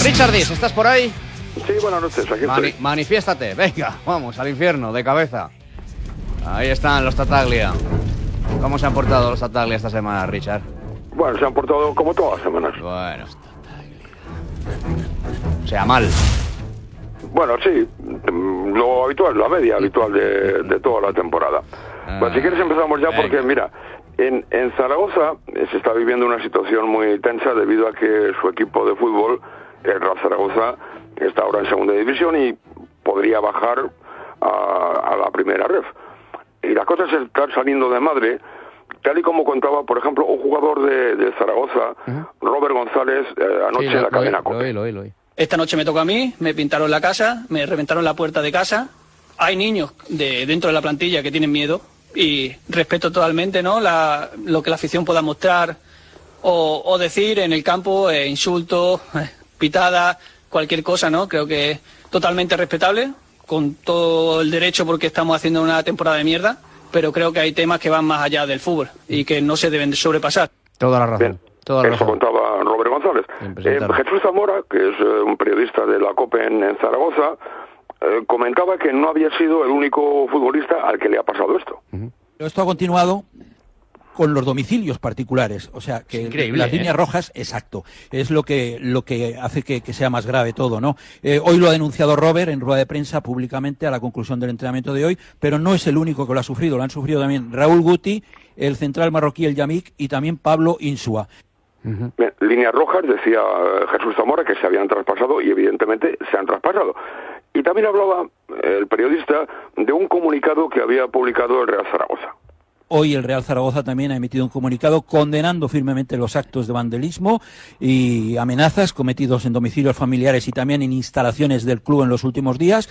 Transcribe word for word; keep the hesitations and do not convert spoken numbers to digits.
Richard Dis, ¿estás por ahí? Sí, buenas noches, aquí Mani estoy. Manifiéstate, venga, vamos, al infierno, de cabeza. Ahí están los Tattaglia. ¿Cómo se han portado los Tattaglia esta semana, Richard? Bueno, se han portado como todas las semanas. Bueno. O sea, mal. Bueno, sí, lo habitual, la media habitual de, de toda la temporada. Ah, Bueno, si quieres empezamos ya venga. porque, mira, en, en Zaragoza se está viviendo una situación muy tensa debido a que su equipo de fútbol, el Real Zaragoza, está ahora en segunda división y podría bajar a, a la primera ref. Y las cosas están saliendo de madre, tal y como contaba, por ejemplo, un jugador de, de Zaragoza, uh-huh. Robert González, eh, anoche sí, en la lo, cadena lo, COPE. lo, lo, lo, lo. Esta noche me toca a mí, me pintaron la casa, me reventaron la puerta de casa. Hay niños de dentro de la plantilla que tienen miedo y respeto totalmente, ¿no?, la, lo que la afición pueda mostrar o, o decir en el campo, eh, insultos, eh, pitadas, cualquier cosa, ¿no? Creo que es totalmente respetable, con todo el derecho porque estamos haciendo una temporada de mierda, pero creo que hay temas que van más allá del fútbol y que no se deben de sobrepasar. Toda la razón. Bien. Toda la Eso razón. contaba Robert González. Eh, Jesús Zamora, que es eh, un periodista de la COPE en, en Zaragoza, eh, comentaba que no había sido el único futbolista al que le ha pasado esto. Uh-huh. Esto ha continuado con los domicilios particulares, o sea que increíble, las ¿eh? líneas rojas, exacto, es lo que lo que hace que, que sea más grave todo, ¿no? Eh, hoy lo ha denunciado Robert en rueda de prensa públicamente a la conclusión del entrenamiento de hoy, pero no es el único que lo ha sufrido, lo han sufrido también Raúl Guti, el central marroquí El Yamik y también Pablo Insua. Uh-huh. Bien, líneas rojas, decía eh, Jesús Zamora, que se habían traspasado y evidentemente se han traspasado. Y también hablaba eh, el periodista de un comunicado que había publicado el Real Zaragoza. Hoy el Real Zaragoza también ha emitido un comunicado condenando firmemente los actos de vandalismo y amenazas cometidos en domicilios familiares y también en instalaciones del club en los últimos días.